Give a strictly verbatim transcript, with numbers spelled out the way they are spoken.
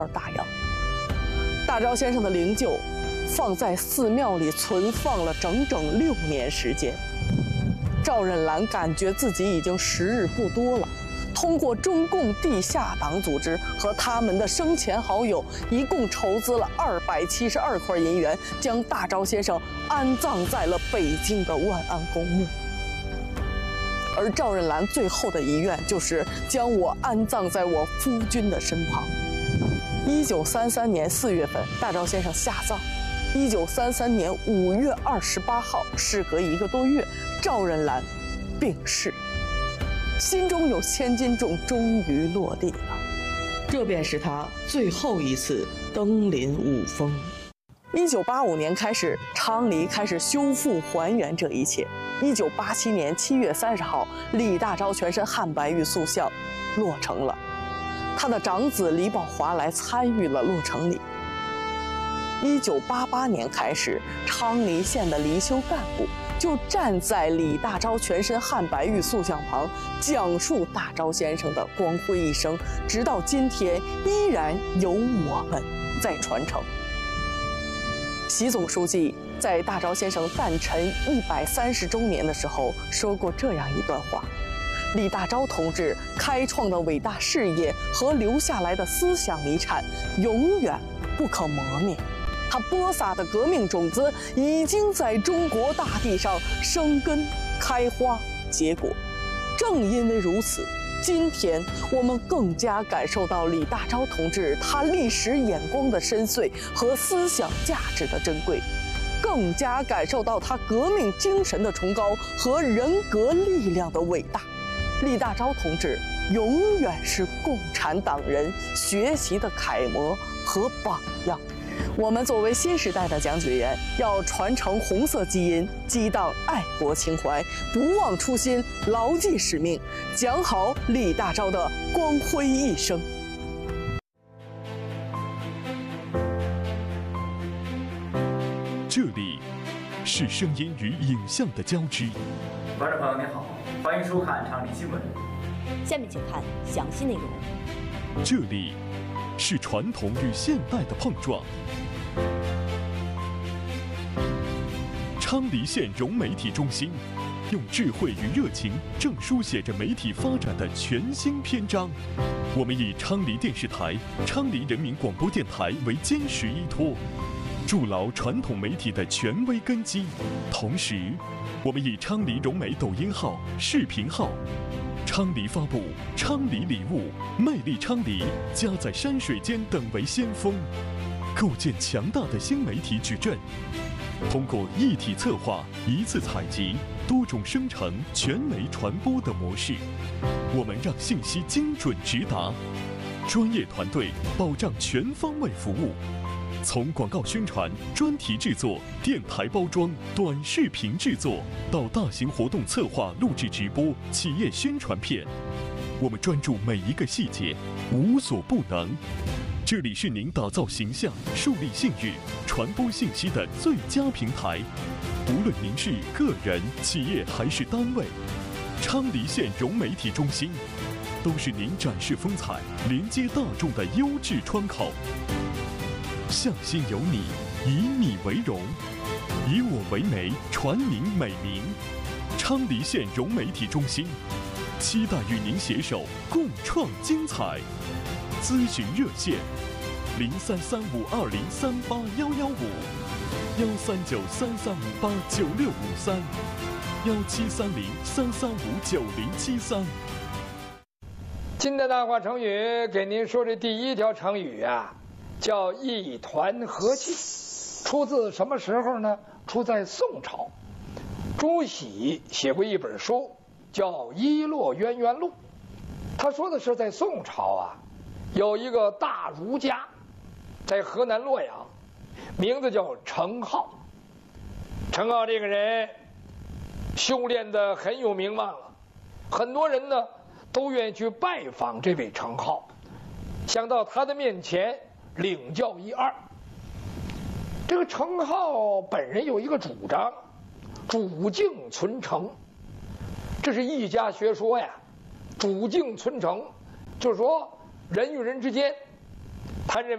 大洋。大昭先生的灵柩放在寺庙里存放了整整六年时间。赵任兰感觉自己已经时日不多了，通过中共地下党组织和他们的生前好友，一共筹资了二百七十二块银元，将大昭先生安葬在了北京的万安公墓。而赵任兰最后的遗愿就是将我安葬在我夫君的身旁。一九三三年四月份，大昭先生下葬。一九三三年五月二十八号，事隔一个多月，赵任兰病逝。心中有千斤重终于落地了，这便是他最后一次登临五峰。一九八五年开始，昌黎开始修复还原这一切。一九八七年七月三十号，李大钊全身汉白玉塑像落成了，他的长子李宝华来参与了落成礼。一九八八年开始，昌黎县的离休干部就站在李大钊全身汉白玉塑像旁，讲述大钊先生的光辉一生，直到今天依然由我们在传承。习总书记在大钊先生诞辰一百三十周年的时候说过这样一段话：李大钊同志开创的伟大事业和留下来的思想遗产，永远不可磨灭。他播撒的革命种子已经在中国大地上生根、开花、结果。正因为如此，今天我们更加感受到李大钊同志他历史眼光的深邃和思想价值的珍贵，更加感受到他革命精神的崇高和人格力量的伟大。李大钊同志永远是共产党人学习的楷模和榜样。我们作为新时代的讲解员，要传承红色基因，激荡爱国情怀，不忘初心，牢记使命，讲好李大钊的光辉一生。 这里是声音与影像的交织。 观众朋友您好，欢迎收看昌黎新闻。 下面请看详细内容。 这里是传统与现代的碰撞。昌黎县融媒体中心用智慧与热情，正书写着媒体发展的全新篇章。我们以昌黎电视台、昌黎人民广播电台为坚实依托，筑牢传统媒体的权威根基。同时，我们以昌黎融媒抖音号、视频号、昌黎发布、昌黎礼物、魅力昌黎、家在山水间等为先锋，构建强大的新媒体矩阵。通过一体策划、一次采集、多种生成、全媒传播的模式，我们让信息精准直达，专业团队保障全方位服务。从广告宣传、专题制作、电台包装、短视频制作，到大型活动策划、录制直播、企业宣传片，我们专注每一个细节，无所不能。这里是您打造形象、树立信誉、传播信息的最佳平台。无论您是个人、企业还是单位，昌黎县融媒体中心都是您展示风采、连接大众的优质窗口。向心有你，以你为荣，以我为媒，传您美名。昌黎县融媒体中心期待与您携手共创精彩。咨询热线：零三三五二零三八幺幺五，幺三九三三五八九六五三，幺七三零三三五九零七三。 今天大话成语给您说这第一条成语啊，叫一团和气，出自什么时候呢？出在宋朝，朱熹写过一本书叫《伊洛渊源录》，他说的是在宋朝啊，有一个大儒家，在河南洛阳，名字叫程颢。程颢这个人修炼的很有名望了，很多人呢都愿意去拜访这位程颢，想到他的面前领教一二。这个程颢本人有一个主张，主静存诚，这是一家学说呀。主静存诚就是说人与人之间，他认为